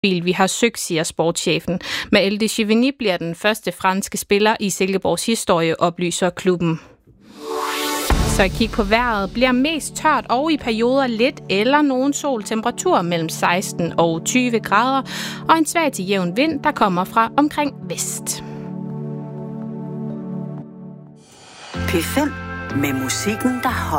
bil, vi har søgt, siger sportschefen. Maël de Chevigny bliver den første franske spiller i Silkeborgs historie, oplyser klubben. Så kig på vejret. Bliver mest tørt og i perioder lidt eller nogen sol. Temperatur mellem 16 og 20 grader. Og en svag til jævn vind, der kommer fra omkring vest. P5 med musikken, der holder.